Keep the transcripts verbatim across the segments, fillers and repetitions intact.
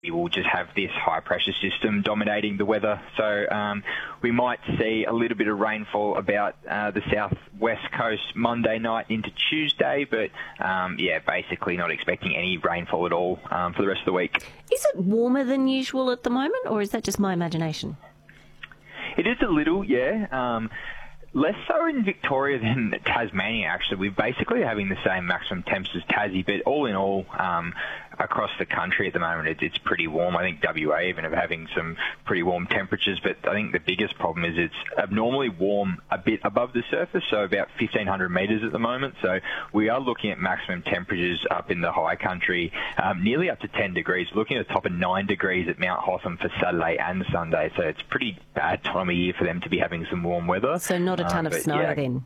we will just have this high-pressure system dominating the weather. So um, we might see a little bit of rainfall about uh, the south-west coast Monday night into Tuesday, but, um, yeah, basically not expecting any rainfall at all um, for the rest of the week. Is it warmer than usual at the moment, or is that just my imagination? It is a little, yeah. Um, less so in Victoria than Tasmania, actually. We're basically having the same maximum temps as Tassie, but all in all, um, across the country at the moment, it, it's pretty warm. I think W A even are having some pretty warm temperatures, but I think the biggest problem is it's abnormally warm a bit above the surface, so about fifteen hundred metres at the moment. So we are looking at maximum temperatures up in the high country, um, nearly up to ten degrees, looking at the top of nine degrees at Mount Hotham for Saturday and Sunday. So it's a pretty bad time of year for them to be having some warm weather. So not a ton um, of snow yeah, then?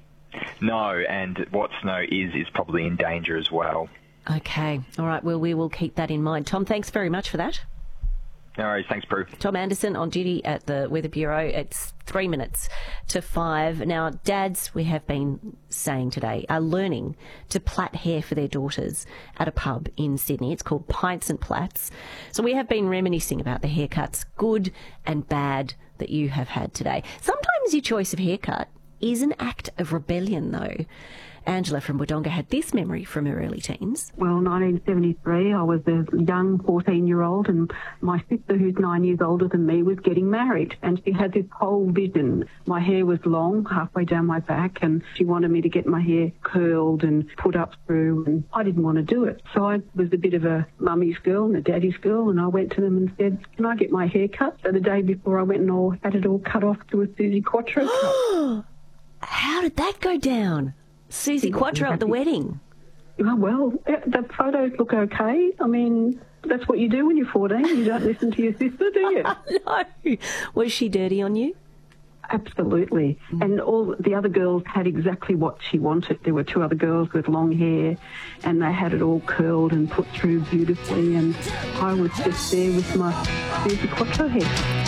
No, and what snow is, is probably in danger as well. Okay. All right. Well, we will keep that in mind. Tom, thanks very much for that. No worries. Thanks, Prue. Tom Anderson on duty at the Weather Bureau. It's three minutes to five. Now, dads, we have been saying today, are learning to plait hair for their daughters at a pub in Sydney. It's called Pints and Plats. So we have been reminiscing about the haircuts, good and bad, that you have had today. Sometimes your choice of haircut is an act of rebellion, though. Angela from Wodonga had this memory from her early teens. Well, nineteen seventy-three, I was a young fourteen-year-old and my sister, who's nine years older than me, was getting married. And she had this whole vision. My hair was long, halfway down my back, and she wanted me to get my hair curled and put up through, and I didn't want to do it. So I was a bit of a mummy's girl and a daddy's girl, and I went to them and said, can I get my hair cut? So the day before I went and all, had it all cut off to a Susie Quattro cut. How did that go down? Susie Quattro at the wedding. Oh, well, the photos look okay. I mean, that's what you do when you're fourteen. You don't listen to your sister, do you? No. Was she dirty on you? Absolutely. Mm. And all the other girls had exactly what she wanted. There were two other girls with long hair, and they had it all curled and put through beautifully, and I was just there with my Susie Quattro hair.